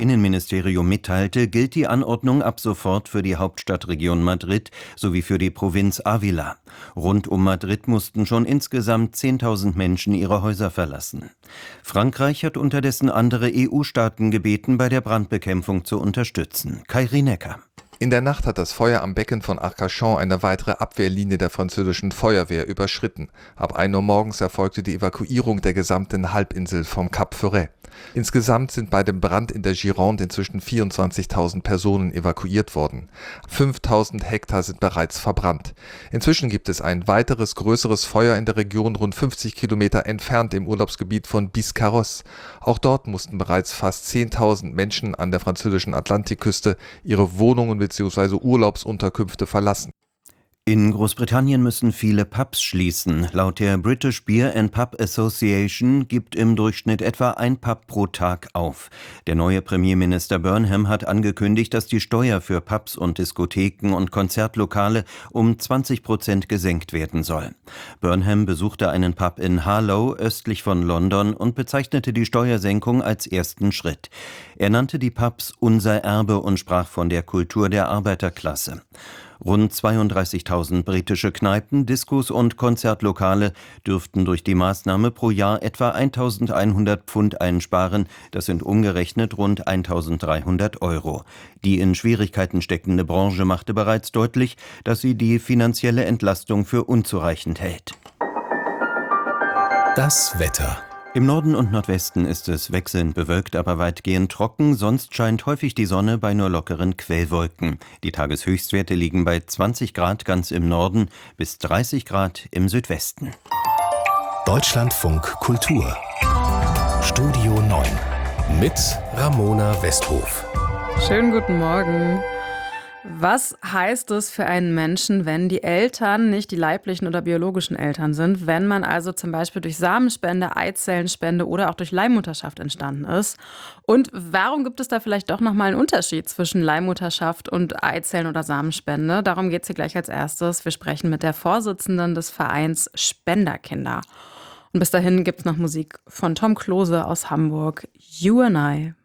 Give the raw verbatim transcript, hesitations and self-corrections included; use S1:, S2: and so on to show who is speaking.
S1: Innenministerium mitteilte, gilt die Anordnung ab sofort für die Hauptstadtregion Madrid sowie für die Provinz Ávila. Rund um Madrid mussten schon insgesamt zehntausend Menschen ihre Häuser verlassen. Frankreich hat unterdessen andere E U-Staaten gebeten, bei der Brandbekämpfung zu unterstützen. Kai Rinecker.
S2: In der Nacht hat das Feuer am Becken von Arcachon eine weitere Abwehrlinie der französischen Feuerwehr überschritten. Ab ein Uhr morgens erfolgte die Evakuierung der gesamten Halbinsel vom Cap Ferret. Insgesamt sind bei dem Brand in der Gironde inzwischen vierundzwanzigtausend Personen evakuiert worden. fünftausend Hektar sind bereits verbrannt. Inzwischen gibt es ein weiteres größeres Feuer in der Region rund fünfzig Kilometer entfernt im Urlaubsgebiet von Biscarrosse. Auch dort mussten bereits fast zehntausend Menschen an der französischen Atlantikküste ihre Wohnungen bzw. Urlaubsunterkünfte verlassen.
S1: In Großbritannien müssen viele Pubs schließen. Laut der British Beer and Pub Association gibt im Durchschnitt etwa ein Pub pro Tag auf. Der neue Premierminister Burnham hat angekündigt, dass die Steuer für Pubs und Diskotheken und Konzertlokale um zwanzig Prozent gesenkt werden soll. Burnham besuchte einen Pub in Harlow östlich von London und bezeichnete die Steuersenkung als ersten Schritt. Er nannte die Pubs unser Erbe und sprach von der Kultur der Arbeiterklasse. Rund zweiunddreißigtausend britische Kneipen, Diskos und Konzertlokale dürften durch die Maßnahme pro Jahr etwa eintausendeinhundert Pfund einsparen. Das sind umgerechnet rund eintausenddreihundert Euro. Die in Schwierigkeiten steckende Branche machte bereits deutlich, dass sie die finanzielle Entlastung für unzureichend hält.
S3: Das Wetter.
S1: Im Norden und Nordwesten ist es wechselnd bewölkt, aber weitgehend trocken. Sonst scheint häufig die Sonne bei nur lockeren Quellwolken. Die Tageshöchstwerte liegen bei zwanzig Grad ganz im Norden bis dreißig Grad im Südwesten.
S3: Deutschlandfunk Kultur. Studio neun mit Ramona Westhof.
S4: Schönen guten Morgen. Was heißt es für einen Menschen, wenn die Eltern nicht die leiblichen oder biologischen Eltern sind, wenn man also zum Beispiel durch Samenspende, Eizellenspende oder auch durch Leihmutterschaft entstanden ist? Und warum gibt es da vielleicht doch nochmal einen Unterschied zwischen Leihmutterschaft und Eizellen- oder Samenspende? Darum geht es hier gleich als erstes. Wir sprechen mit der Vorsitzenden des Vereins Spenderkinder. Und bis dahin gibt es noch Musik von Tom Klose aus Hamburg, You and I.